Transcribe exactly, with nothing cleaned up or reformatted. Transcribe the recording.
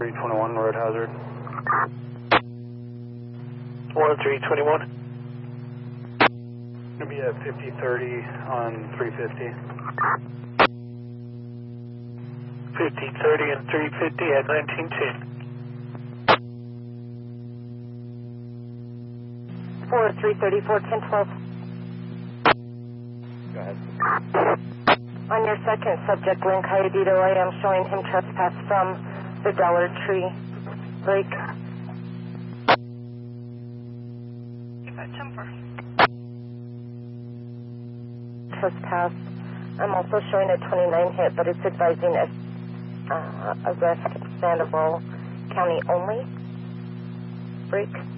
three twenty-one, road hazard. one three twenty-one. Gonna be at fifty thirty on three fifty. fifty thirty and three fifty at nineteen ten. four three thirty-four, ten twelve. Go ahead. On your second subject, Lynn Cayedito, I am showing him trespass from the Dollar Tree break. Trespass. I'm also showing a twenty-nine hit, but it's advising a uh, arrest Sandoval County only. Break.